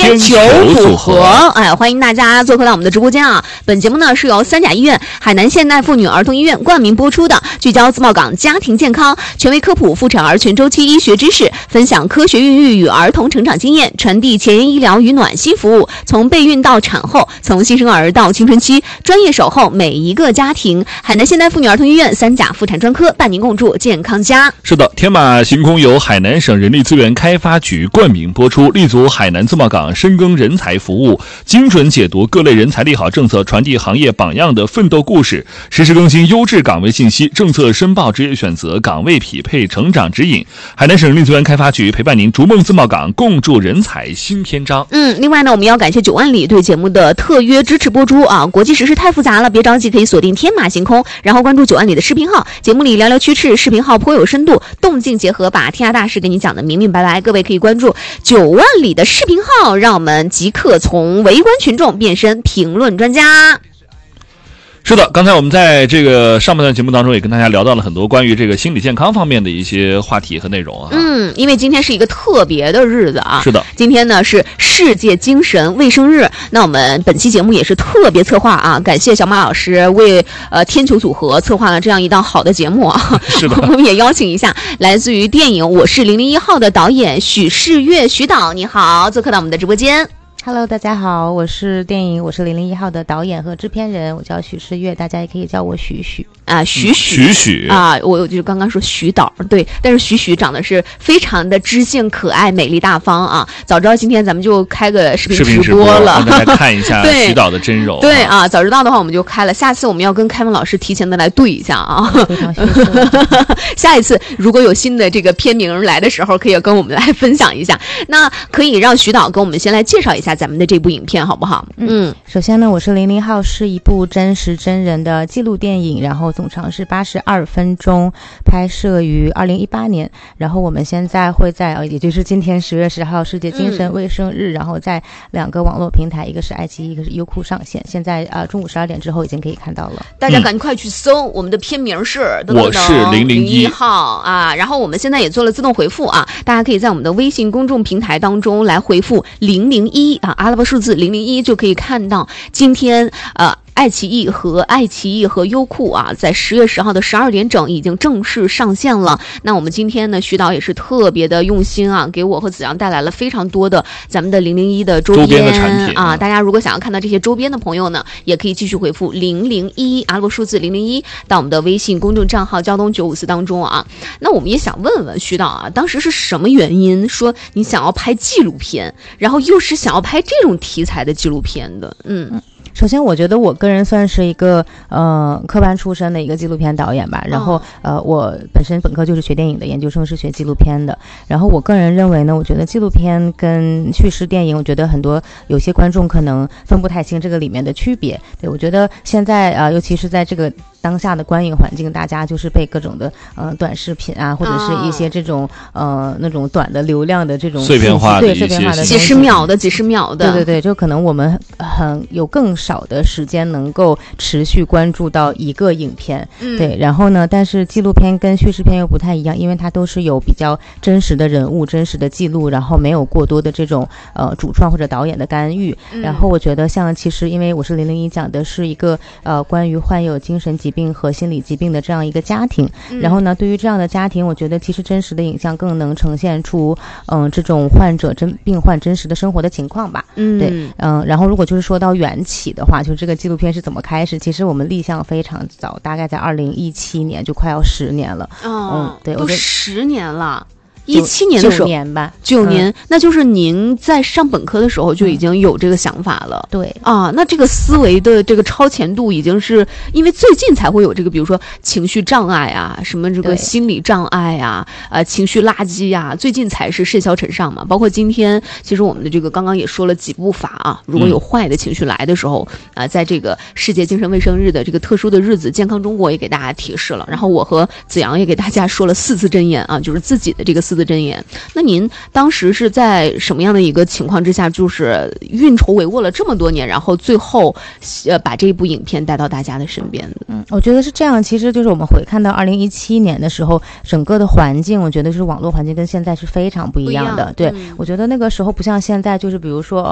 天球组合。哎，欢迎大家做客到我们的直播间啊！本节目呢是由三甲医院、海南现代妇女儿童医院冠名播出的，聚焦自贸港家庭健康，权威科普妇产儿全周期医学知识，分享科学孕育与儿童成长经验，传递前沿医疗与暖心服务，从备孕到产后，从新生儿到青春期，专业守候每一个家庭。海南现代妇女儿童医院三甲妇产专科伴您共筑健康家。 是的，天马行空由海南省人力资源开发局冠名播出，立足海南自贸港深耕人才服务，精准解读各类人才利好政策，传递行业榜样的奋斗故事，实时更新优质岗位信息，政策申报、职业选择、岗位匹配、成长指引。海南省人力资源开发局陪伴您逐梦自贸港，共筑人才新篇章。 另外呢，我们要感谢9万里对节目的特约支持播出啊！国际时事太复杂了，别着急，可以锁定天马行空，然后关注9万里的视频号，节目里寥寥曲尺，视频号颇有深度，动静结合，把天下大事给你讲得明明白白。各位可以关注9万里的视频号，让我们即刻从围观群众变身评论专家。 是的，刚才我们在这个上半段节目当中也跟大家聊到了很多关于这个心理健康方面的一些话题和内容啊。 因为今天是一个特别的日子啊。 是的， 今天呢是世界精神卫生日。那我们本期节目也是特别策划啊，感谢小马老师为天球组合策划了这样一档好的节目啊。 是的， 我们也邀请一下来自于电影《我是001号》的导演许世月许导，你好，做客到我们的直播间。 Hello， 大家好，我是电影《我是001号》的导演和制片人，我叫许世月，大家也可以叫我许许啊，许啊，我就刚刚说许导，对，但是许长得是非常的知性、可爱、美丽、大方啊。早知道今天咱们就开个视频直播了， 让大家看一下许导的真容。 对啊，早知道的话我们就开了，下次我们要跟凯文老师提前的来对一下啊。 非常学术。 下一次如果有新的这个片名来的时候，可以跟我们来分享一下。那可以让许导跟我们先来介绍一下咱们的这部影片好不好？ 首先呢，我是001号是一部真实真人的纪录电影，然后总长是82分钟，拍摄于2018年。然后我们现在会在也就是今天10月10号世界精神卫生日，然后在2个网络平台，一个是爱奇艺，一个是优酷上线。现在中午12点之后已经可以看到了， 大家赶快去搜。我们的片名是我是001 号啊。然后我们现在也做了自动回复啊，大家可以在我们的微信公众平台当中来回复001啊，阿拉伯数字001，就可以看到今天爱奇艺和优酷啊，在10月10号的12点整已经正式上线了。那我们今天呢，徐导也是特别的用心啊，给我和子阳带来了非常多的咱们的001的周边的产品啊。大家如果想要看到这些周边的朋友呢，也可以继续回复001阿拉伯数字001到我们的微信公众账号交通954当中啊。那我们也想问问徐导啊，当时是什么原因说你想要拍纪录片，然后又是想要拍这种题材的纪录片的？ 首先我觉得我个人算是一个科班出身的一个纪录片导演吧，然后我本身本科就是学电影的，研究生是学纪录片的。然后我个人认为呢，我觉得纪录片跟叙事电影，我觉得有些观众可能分不太清这个里面的区别。对，我觉得现在尤其是在这个当下的观影环境，大家就是被各种的短视频啊，或者是一些这种那种短的流量的这种碎片化的几十秒的对，就可能我们有更少的时间能够持续关注到一个影片。对，然后呢，但是纪录片跟叙事片又不太一样，因为它都是有比较真实的人物、真实的记录，然后没有过多的这种主创或者导演的干预。然后我觉得其实因为我是001讲的是一个关于患有精神疾病和心理疾病的这样一个家庭。然后呢，对于这样的家庭，我觉得其实真实的影像更能呈现出这种患者病患真实的生活的情况吧。对，然后如果就是说到缘起的话，就这个纪录片是怎么开始，其实我们立项非常早，大概在2017年，就快要10年了。对， 都10年了。17年的时候 9年吧 ，9年，那就是您在上本科的时候就已经有这个想法了。 对啊，那这个思维的这个超前度已经是因为最近才会有这个，比如说情绪障碍啊，什么这个心理障碍啊，情绪垃圾啊，最近才是甚嚣尘上嘛。包括今天，其实我们的这个刚刚也说了几部法啊，如果有坏的情绪来的时候在这个世界精神卫生日的这个特殊的日子，健康中国也给大家提示了。然后我和子阳也给大家说了4字真言啊，就是自己的这个4字真言。那您当时是在什么样的一个情况之下，就是运筹帷幄了这么多年，然后最后把这部影片带到大家的身边的？ 我觉得是这样。其实就是我们回看到2017年的时候，整个的环境，我觉得是网络环境跟现在是非常不一样的。对，我觉得那个时候不像现在，就是比如说